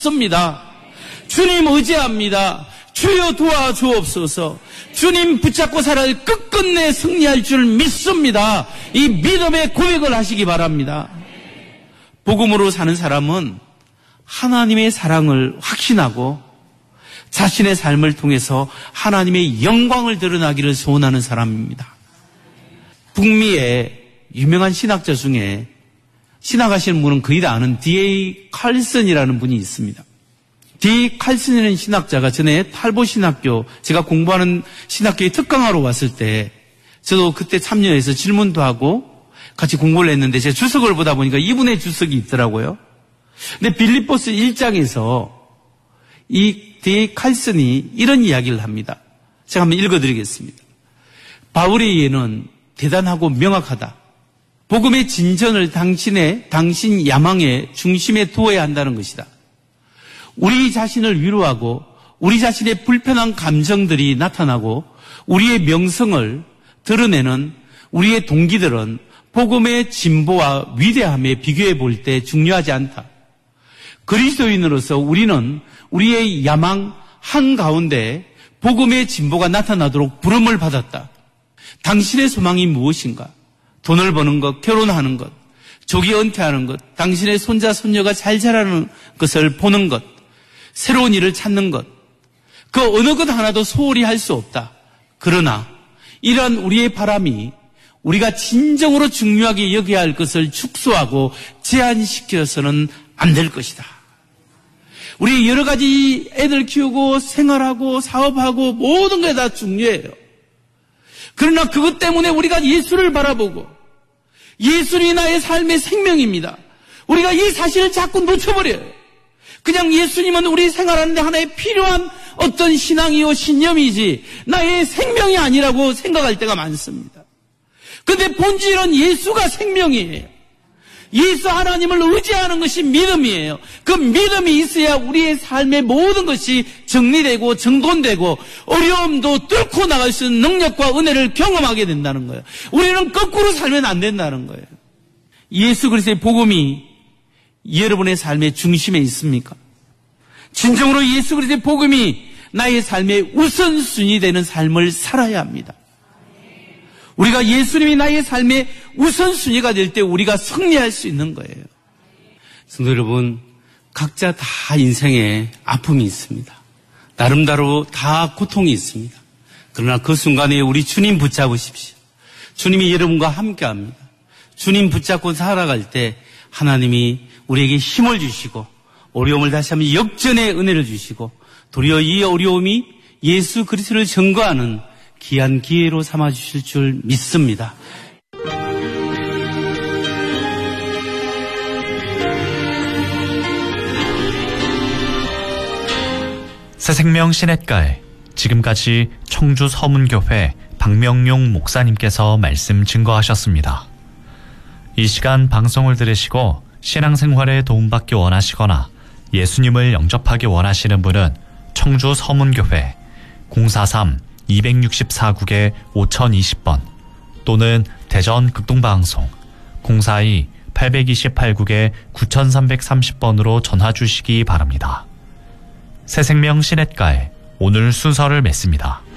믿습니다. 주님 의지합니다. 주여 도와주옵소서. 주님 붙잡고 살아 끝끝내 승리할 줄 믿습니다. 이 믿음의 고백을 하시기 바랍니다. 복음으로 사는 사람은 하나님의 사랑을 확신하고 자신의 삶을 통해서 하나님의 영광을 드러나기를 소원하는 사람입니다. 북미의 유명한 신학자 중에 신학하시는 분은 거의 다 아는 D.A. 칼슨이라는 분이 있습니다. D.A. 칼슨이라는 신학자가 전에 탈보 신학교, 제가 공부하는 신학교에 특강하러 왔을 때 저도 그때 참여해서 질문도 하고 같이 공부를 했는데 제 주석을 보다 보니까 이분의 주석이 있더라고요. 근데 빌립보스 1장에서 이 D.A. 칼슨이 이런 이야기를 합니다. 제가 한번 읽어드리겠습니다. 바울의 예는 대단하고 명확하다. 복음의 진전을 당신 야망의 중심에 두어야 한다는 것이다. 우리 자신을 위로하고 우리 자신의 불편한 감정들이 나타나고 우리의 명성을 드러내는 우리의 동기들은 복음의 진보와 위대함에 비교해 볼 때 중요하지 않다. 그리스도인으로서 우리는 우리의 야망 한가운데 복음의 진보가 나타나도록 부름을 받았다. 당신의 소망이 무엇인가? 돈을 버는 것, 결혼하는 것, 조기 은퇴하는 것, 당신의 손자, 손녀가 잘 자라는 것을 보는 것, 새로운 일을 찾는 것, 그 어느 것 하나도 소홀히 할 수 없다. 그러나 이러한 우리의 바람이 우리가 진정으로 중요하게 여겨야 할 것을 축소하고 제한시켜서는 안 될 것이다. 우리 여러 가지 애들 키우고 생활하고 사업하고 모든 게 다 중요해요. 그러나 그것 때문에 우리가 예수를 바라보고 예수님이 나의 삶의 생명입니다. 우리가 이 사실을 자꾸 놓쳐버려요. 그냥 예수님은 우리 생활하는데 하나의 필요한 어떤 신앙이요 신념이지 나의 생명이 아니라고 생각할 때가 많습니다. 그런데 본질은 예수가 생명이에요. 예수 하나님을 의지하는 것이 믿음이에요. 그 믿음이 있어야 우리의 삶의 모든 것이 정리되고 정돈되고 어려움도 뚫고 나갈 수 있는 능력과 은혜를 경험하게 된다는 거예요. 우리는 거꾸로 살면 안 된다는 거예요. 예수 그리스도의 복음이 여러분의 삶의 중심에 있습니까? 진정으로 예수 그리스도의 복음이 나의 삶의 우선순위 되는 삶을 살아야 합니다. 우리가 예수님이 나의 삶의 우선순위가 될 때 우리가 승리할 수 있는 거예요. 성도 여러분, 각자 다 인생에 아픔이 있습니다. 나름대로 다 고통이 있습니다. 그러나 그 순간에 우리 주님 붙잡으십시오. 주님이 여러분과 함께합니다. 주님 붙잡고 살아갈 때 하나님이 우리에게 힘을 주시고 어려움을 다시 한번 역전의 은혜를 주시고 도리어 이 어려움이 예수 그리스도를 증거하는 귀한 기회로 삼아주실 줄 믿습니다. 새생명 시냇가에 지금까지 청주 서문교회 박명용 목사님께서 말씀 증거하셨습니다. 이 시간 방송을 들으시고 신앙생활에 도움받기 원하시거나 예수님을 영접하기 원하시는 분은 청주 서문교회 043-264국에 5020번 또는 대전 극동방송 042-828국에 9330번으로 전화 주시기 바랍니다. 새생명 시냇가에 오늘 순서를 맺습니다.